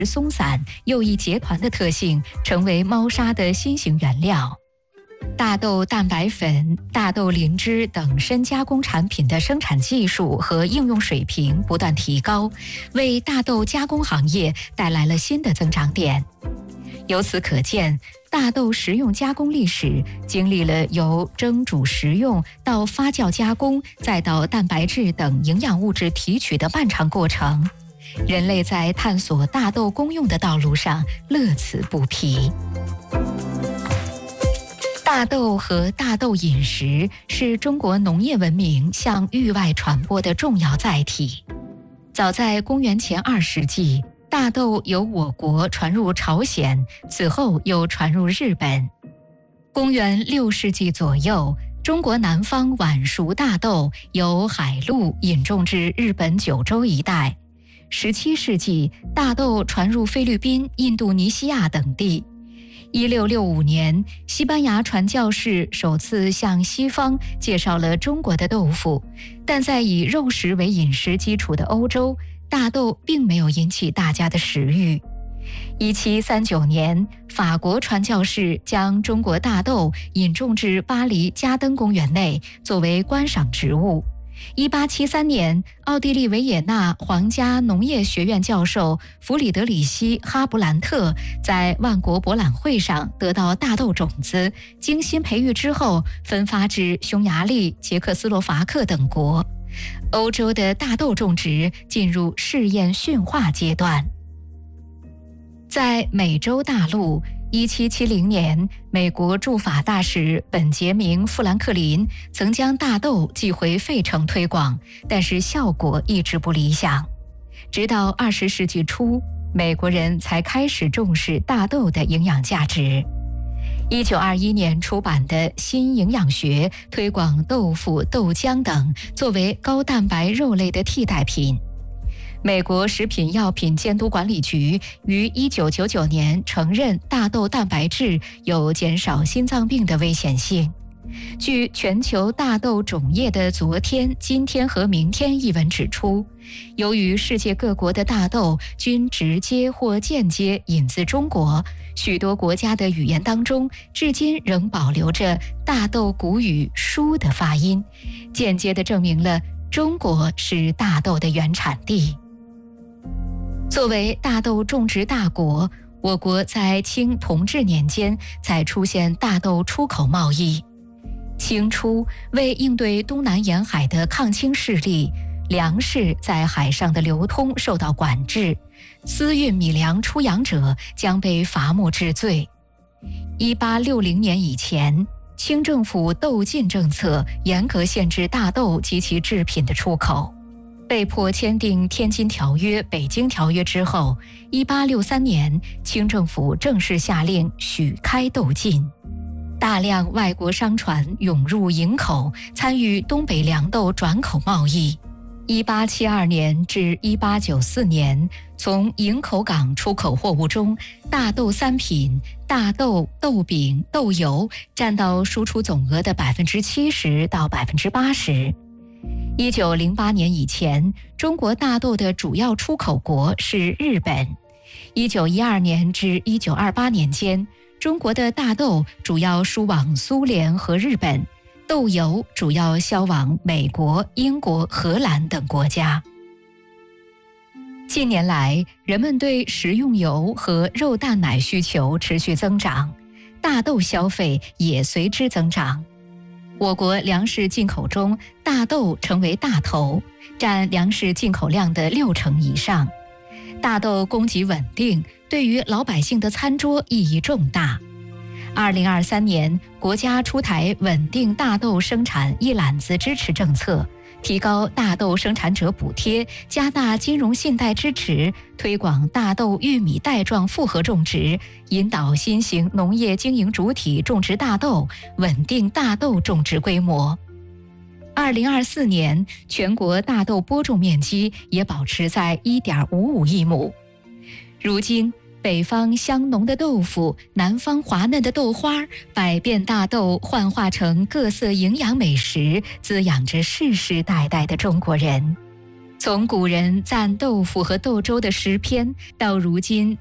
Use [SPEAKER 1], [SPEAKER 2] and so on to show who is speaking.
[SPEAKER 1] 松散又易结团的特性，成为猫砂的新型原料。大豆蛋白粉、大豆磷脂等深加工产品的生产技术和应用水平不断提高，为大豆加工行业带来了新的增长点。由此可见，大豆食用加工历史经历了由蒸煮食用到发酵加工，再到蛋白质等营养物质提取的漫长过程。人类在探索大豆功用的道路上乐此不疲。大豆和大豆饮食是中国农业文明向域外传播的重要载体。早在公元前2世纪，大豆由我国传入朝鲜，此后又传入日本。公元6世纪左右，中国南方晚熟大豆由海路引种至日本九州一带。17世纪，大豆传入菲律宾、印度尼西亚等地。1665年，西班牙传教士首次向西方介绍了中国的豆腐，但在以肉食为饮食基础的欧洲，大豆并没有引起大家的食欲。1739年，法国传教士将中国大豆引种至巴黎加登公园内，作为观赏植物。1873年，奥地利维也纳皇家农业学院教授弗里德里希·哈布兰特在万国博览会上得到大豆种子，精心培育之后分发至匈牙利、捷克斯洛伐克等国。欧洲的大豆种植进入试验驯化阶段。在美洲大陆，1770年，美国驻法大使本杰明·富兰克林曾将大豆寄回费城推广，但是效果一直不理想。直到20世纪初，美国人才开始重视大豆的营养价值。1921年出版的《新营养学》推广豆腐、豆浆等作为高蛋白肉类的替代品。美国食品药品监督管理局于1999年承认大豆蛋白质有减少心脏病的危险性。据全球大豆种业的昨天、今天和明天一文指出，由于世界各国的大豆均直接或间接引自中国，许多国家的语言当中至今仍保留着大豆古语书的发音，间接地证明了中国是大豆的原产地。作为大豆种植大国，我国在清同治年间才出现大豆出口贸易。清初为应对东南沿海的抗清势力，粮食在海上的流通受到管制，私运米粮出洋者将被罚没治罪。1860年以前，清政府豆禁政策严格限制大豆及其制品的出口。被迫签订《天津条约》《北京条约》之后，1863年，清政府正式下令许开豆禁。大量外国商船涌入营口，参与东北粮豆转口贸易。1872年至1894年，从营口港出口货物中，大豆3品、大豆、豆饼、豆油占到输出总额的70%到80%。1908年以前，中国大豆的主要出口国是日本。1912年至1928年间，中国的大豆主要输往苏联和日本，豆油主要销往美国、英国、荷兰等国家。近年来，人们对食用油和肉蛋奶需求持续增长，大豆消费也随之增长。我国粮食进口中，大豆成为大头，占粮食进口量的60%以上。大豆供给稳定，对于老百姓的餐桌意义重大。2023年，国家出台稳定大豆生产一揽子支持政策，提高大豆生产者补贴，加大金融信贷支持，推广大豆、玉米带状复合种植，引导新型农业经营主体种植大豆，稳定大豆种植规模。2024年，全国大豆播种面积也保持在1.55亿亩。如今，北方香浓的豆腐，南方滑嫩的豆花，百变大豆幻化成各色营养美食，滋养着世世代代的中国人。 从古人赞豆腐和豆粥的诗篇，到如今